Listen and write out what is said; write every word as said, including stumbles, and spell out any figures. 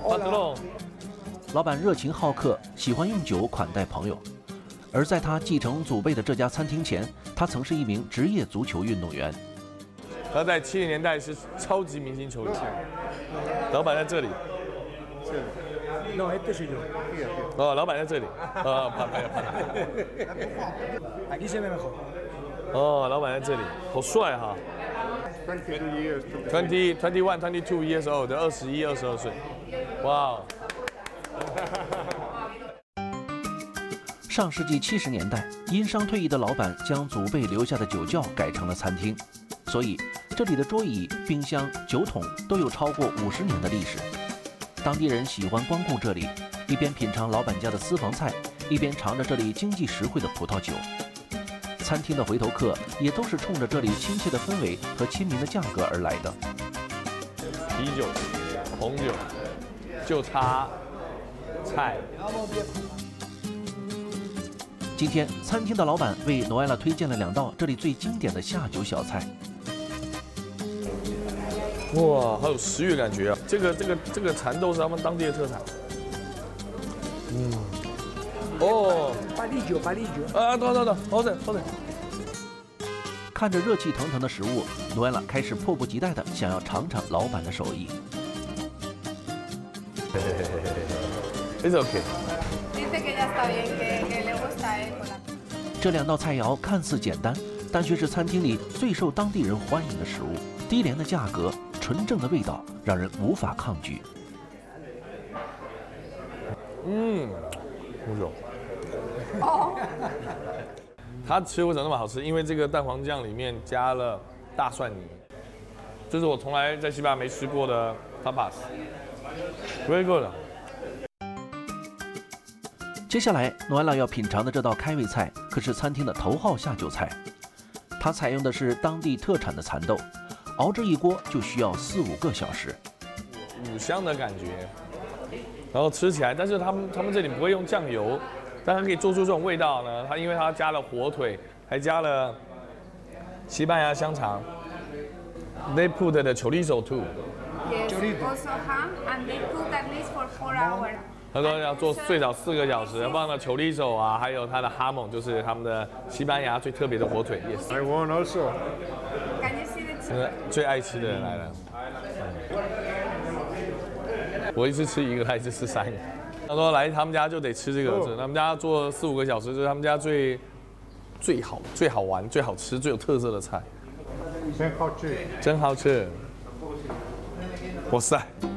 巴特龙。 老板热情好客，喜欢用酒款待朋友。而在他继承祖辈的这家餐厅前，他曾是一名职业足球运动员。 他在七零年代是超级明星球员。老板在这里。 No, este soy yo. 哦，老板在这里。呃，拍拍拍。 Aquí se ve mejor. 哦，老板在这里，好帅哈。Twenty, twenty one, twenty two years old， 二十一、二十二岁。哇。 上世纪七十年代，因伤退役的老板将祖辈留下的酒窖改成了餐厅，所以这里的桌椅、冰箱、酒桶都有超过五十年的历史。当地人喜欢光顾这里，一边品尝老板家的私房菜，一边尝着这里经济实惠的葡萄酒。餐厅的回头客也都是冲着这里亲切的氛围和亲民的价格而来的。 啤酒、红酒、就差菜。 今天餐厅的老板为诺埃拉推荐了两道这里最经典的下酒小菜。 哇，好有食欲感觉啊！这个这个这个蚕豆是他们当地的特产。嗯。哦。 Palillo, palillo。 啊，等等等，好等好等。 看着热气腾腾的食物，诺埃拉开始迫不及待地想要尝尝老板的手艺。 It's okay。 这两道菜肴看似简单，但却是餐厅里最受当地人欢迎的食物。低廉的价格，纯正的味道，让人无法抗拒。 嗯，红酒。哦。它吃为什么那么好吃？因为这个蛋黄酱里面加了大蒜泥，这是我从来在西班牙没吃过的 tapas。Very good。 接下来，诺埃拉要品尝的这道开胃菜可是餐厅的头号下酒菜。它采用的是当地特产的蚕豆，熬制一锅就需要四五个小时。 五香的感觉，然后吃起来，但是他们他们这里不会用酱油，但它可以做出这种味道呢。它因为它加了火腿，还加了西班牙香肠。They put the chorizo too. Yes, also ham, and they cook at least for four hours. 他说要做最少四个小时，放了chorizo啊，还有它的哈蒙，就是他们的西班牙最特别的火腿。Yes. I want also. Can you see the 现在最爱吃的人来了。我一次吃一个，他一次吃三个。他说来他们家就得吃这个，他们家做四五个小时，这是他们家最最好、最好玩、最好吃、最有特色的菜。 真好吃， 真好吃。哇塞！